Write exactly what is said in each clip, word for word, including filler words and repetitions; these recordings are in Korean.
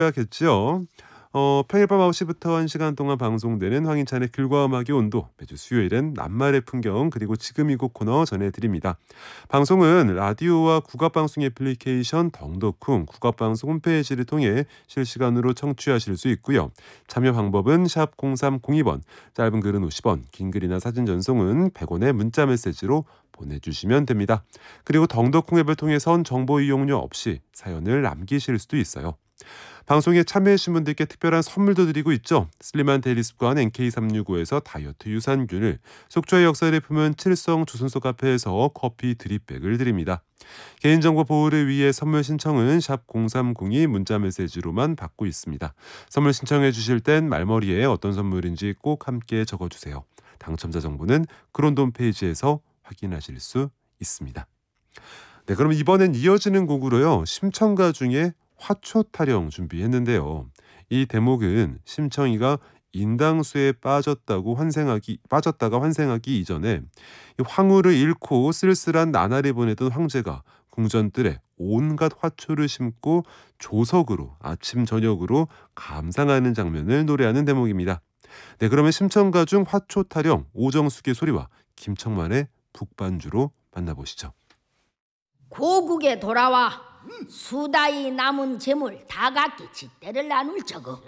해야겠지요. 어, 평일 밤 아홉 시부터 한 시간 동안 방송되는 황인찬의 글과 음악의 온도, 매주 수요일엔 낱말의 풍경 그리고 지금 이곳 코너 전해드립니다. 방송은 라디오와 국악방송 애플리케이션 덩덕쿵 국악방송 홈페이지를 통해 실시간으로 청취하실 수 있고요. 참여 방법은 샵 공삼공이 번, 짧은 글은 오십 원, 긴 글이나 사진 전송은 백 원의 문자 메시지로 보내주시면 됩니다. 그리고 덩덕쿵 앱을 통해선 정보 이용료 없이 사연을 남기실 수도 있어요. 방송에 참여해주신 분들께 특별한 선물도 드리고 있죠. 슬림한 데일리 습관 엔케이 삼육오에서 다이어트 유산균을, 속초의 역사를 품은 칠성 조선소 카페에서 커피 드립백을 드립니다. 개인정보 보호를 위해 선물 신청은 샵 공삼공이 문자 메시지로만 받고 있습니다. 선물 신청해 주실 땐 말머리에 어떤 선물인지 꼭 함께 적어주세요. 당첨자 정보는 그런도 홈페이지에서 확인하실 수 있습니다. 네, 그럼 이번엔 이어지는 곡으로요. 심청가 중에 화초 타령 준비했는데요. 이 대목은 심청이가 인당수에 빠졌다고 환생하기 빠졌다가 환생하기 이전에 황후를 잃고 쓸쓸한 나날을 보내던 황제가 궁전뜰에 온갖 화초를 심고 조석으로 아침 저녁으로 감상하는 장면을 노래하는 대목입니다. 네, 그러면 심청가 중 화초 타령 오정숙의 소리와 김청만의 북반주로 만나보시죠. 고국에 돌아와 수다이 남은 재물 다각기 직대를 나눌 적어.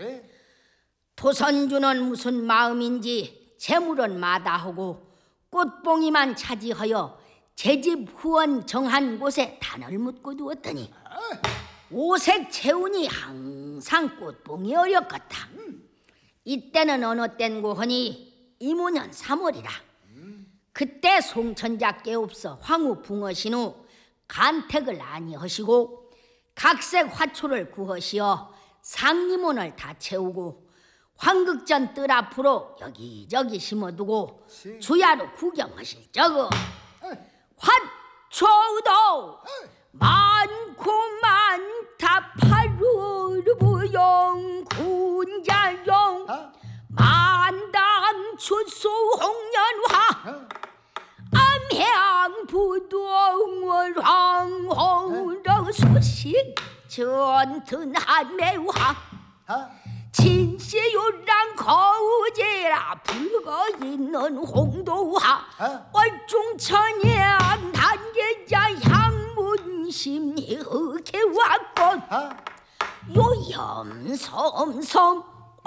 토선주는 무슨 마음인지 재물은 마다하고 꽃봉이만 차지하여 제집 후원 정한 곳에 단을 묻고 두었더니 오색 채운이 항상 꽃봉이 어렵겠다. 이때는 어느 땐고 하니 이모년 삼월이라. 그때 송천자 깨없어 황후 붕어신 후 간택을 아니하시고 각색 화초를 구하시어 상림원을 다 채우고 황극전 뜰 앞으로 여기저기 심어두고 주야로 구경하실 적어 화초도 많고 많다. 파루르부영 군자용 만당 추수 홍련화 암향부동을 황호랑 소식 전튼한매화 진시유랑 거우제라 불거 있는 홍도화 얼중천양 단계자 향문심이 흑해왔건 요염섬섬